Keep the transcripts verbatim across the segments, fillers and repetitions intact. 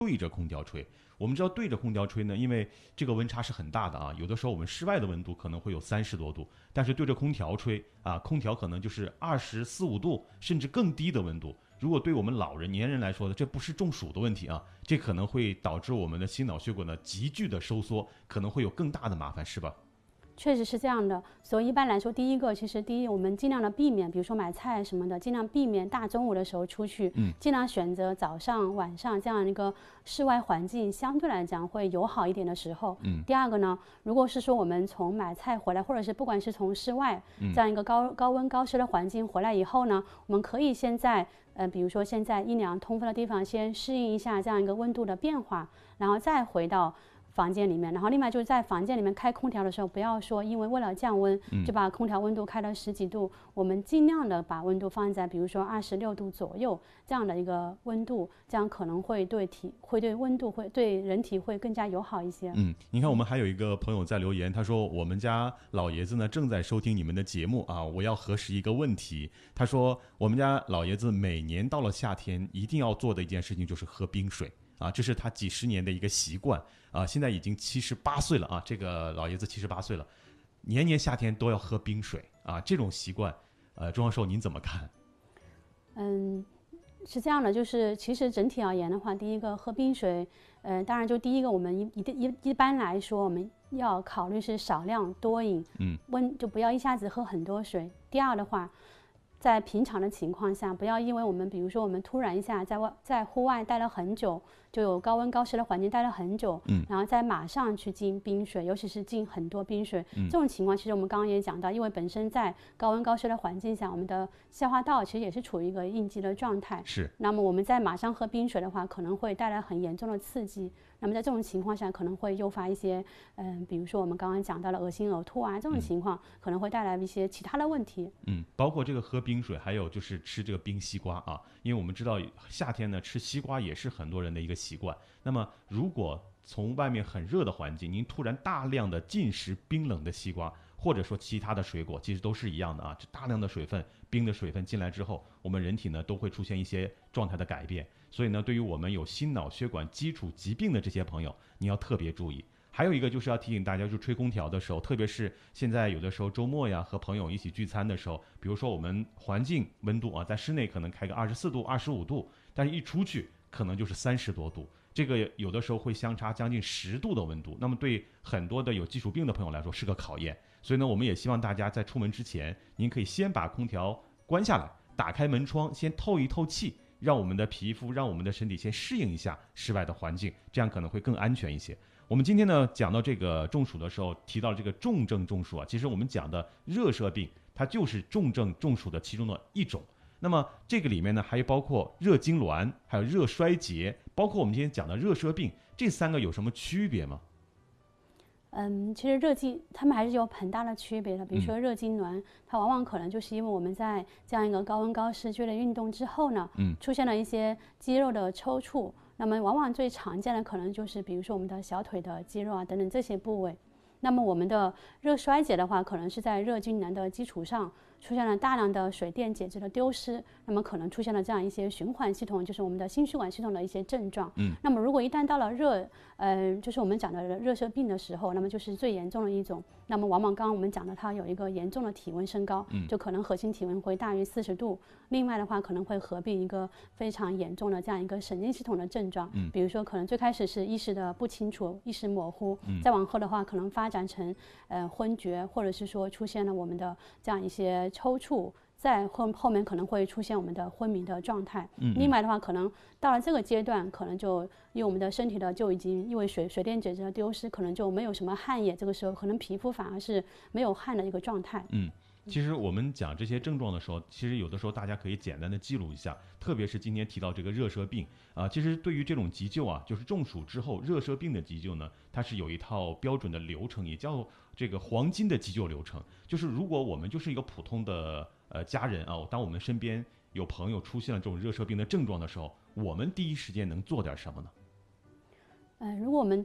对着空调吹。我们知道对着空调吹呢，因为这个温差是很大的啊，有的时候我们室外的温度可能会有三十多度，但是对着空调吹啊，空调可能就是二十四五度，甚至更低的温度。如果对我们老人、年人来说呢，这不是中暑的问题啊，这可能会导致我们的心脑血管呢急剧的收缩，可能会有更大的麻烦，是吧？ 确实是这样的，所以一般来说，第一个，其实第一，我们尽量的避免，比如说买菜什么的，尽量避免大中午的时候出去， 嗯， 尽量选择早上、晚上这样一个室外环境相对来讲会友好一点的时候。 嗯， 第二个呢，如果是说我们从买菜回来，或者是不管是从室外这样一个高高温高湿的环境回来以后呢，我们可以先在呃，比如说现在阴凉通风的地方先适应一下这样一个温度的变化，然后再回到房间里面。然后另外就是在房间里面开空调的时候，不要说因为为了降温就把空调温度开到十几度，我们尽量的把温度放在比如说二十六度左右这样的一个温度，这样可能会对体会对温度会对人体会更加友好一些。 嗯，你看我们还有一个朋友在留言，他说我们家老爷子呢正在收听你们的节目啊，我要核实一个问题。他说我们家老爷子每年到了夏天一定要做的一件事情就是喝冰水啊，这是他几十年的一个习惯啊，现在已经七十八岁了啊，这个老爷子七十八岁了，年年夏天都要喝冰水啊，这种习惯，呃，钟教授您怎么看？ 嗯，是这样的，就是其实整体而言的话，第一个喝冰水，呃，当然就第一个我们一一一一般来说，我们要考虑是少量多饮， 嗯， 温就不要一下子喝很多水。第二的话，在平常的情况下，不要因为我们比如说我们突然一下在外在户外待了很久，就有高温高湿的环境待了很久， 嗯， 然后再马上去进冰水，尤其是进很多冰水， 嗯， 这种情况其实我们刚刚也讲到，因为本身在高温高湿的环境下，我们的消化道其实也是处于一个应激的状态， 是。 那么我们在马上喝冰水的话，可能会带来很严重的刺激。那么在这种情况下，可能会诱发一些，嗯，比如说我们刚刚讲到了恶心、呕吐啊，这种情况可能会带来一些其他的问题。 嗯，包括这个喝冰水，还有就是吃这个冰西瓜啊，因为我们知道夏天呢吃西瓜也是很多人的一个习惯。那么如果从外面很热的环境，您突然大量的进食冰冷的西瓜，或者说其他的水果，其实都是一样的啊，这大量的水分、冰的水分进来之后，我们人体呢都会出现一些状态的改变。所以呢，对于我们有心脑血管基础疾病的这些朋友，你要特别注意。还有一个就是要提醒大家，就吹空调的时候，特别是现在有的时候周末呀，和朋友一起聚餐的时候，比如说我们环境温度啊，在室内可能开个二十四度、二十五度，但是一出去可能就是三十多度，这个有的时候会相差将近十度的温度。那么对很多的有基础病的朋友来说是个考验。所以呢，我们也希望大家在出门之前，您可以先把空调关下来，打开门窗，先透一透气。让我们的皮肤，让我们的身体先适应一下室外的环境，这样可能会更安全一些。我们今天呢讲到这个中暑的时候，提到这个重症中暑啊，其实我们讲的热射病，它就是重症中暑的其中的一种。那么这个里面呢，还有包括热痉挛，还有热衰竭，包括我们今天讲的热射病，这三个有什么区别吗？ 嗯，其实热痉它们还是有很大的区别的。比如说热痉挛，它往往可能就是因为我们在这样一个高温高湿剧烈运动之后呢， 嗯， 出现了一些肌肉的抽搐。那么往往最常见的可能就是比如说我们的小腿的肌肉啊等等这些部位。那么我们的热衰竭的话，可能是在热痉挛的基础上出现了大量的水电解质的丢失，那么可能出现了这样一些循环系统，就是我们的心血管系统的一些症状。 嗯， 那么如果一旦到了热，呃，就是我们讲的热射病的时候，那么就是最严重的一种。那么往往刚刚我们讲的，它有一个严重的体温升高， 嗯， 就可能核心体温会大于四十度。另外的话，可能会合并一个非常严重的这样一个神经系统的症状， 嗯， 比如说可能最开始是意识的不清楚、意识模糊， 嗯， 再往后的话，可能发展成呃昏厥，或者是说出现了我们的这样一些抽搐。在后后面可能会出现我们的昏迷的状态。 嗯嗯另外的话，可能到了这个阶段，可能就因为我们的身体的就已经因为水水电解质的丢失，可能就没有什么汗液，这个时候可能皮肤反而是没有汗的一个状态。 嗯。其实我们讲这些症状的时候，其实有的时候大家可以简单的记录一下，特别是今天提到这个热射病啊，其实对于这种急救啊，就是中暑之后热射病的急救呢，它是有一套标准的流程，也叫这个黄金的急救流程。就是如果我们就是一个普通的呃家人啊，当我们身边有朋友出现了这种热射病的症状的时候，我们第一时间能做点什么呢？ 呃，如果我们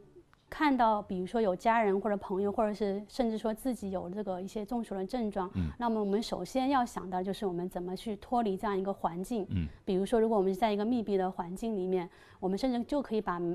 看到，比如说有家人或者朋友，或者是甚至说自己有这个一些中暑的症状，嗯，那么我们首先要想到就是我们怎么去脱离这样一个环境，嗯，比如说如果我们是在一个密闭的环境里面，我们甚至就可以把